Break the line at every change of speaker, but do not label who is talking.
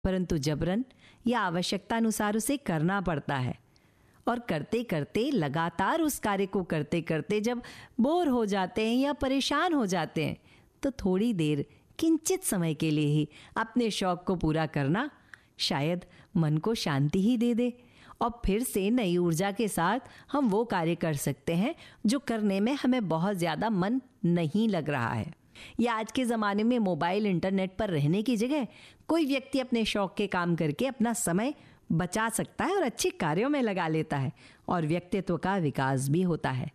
परंतु जबरन या आवश्यकता अनुसार उसे करना पड़ता है। और करते करते, लगातार उस कार्य को करते करते जब बोर हो जाते हैं या परेशान हो जाते हैं, तो थोड़ी देर, किंचित समय के लिए ही अपने शौक को पूरा करना शायद मन को शांति ही दे दे, और फिर से नई ऊर्जा के साथ हम वो कार्य कर सकते हैं जो करने में हमें बहुत ज़्यादा मन नहीं लग रहा है। या आज के ज़माने में मोबाइल, इंटरनेट पर रहने की जगह कोई व्यक्ति अपने शौक के काम करके अपना समय बचा सकता है और अच्छे कार्यों में लगा लेता है, और व्यक्तित्व का विकास भी होता है।